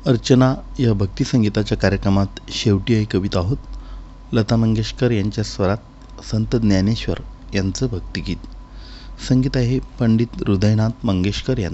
अर्चना या भक्तिसंगीताच्या कार्यक्रमात शेवटी एक कविता आहोत. लता मंगेशकर यांच्या स्वरात संत ज्ञानेश्वर यांचं भक्तिगीत. संगीत आहे पंडित हृदयनाथ मंगेशकर यांचं.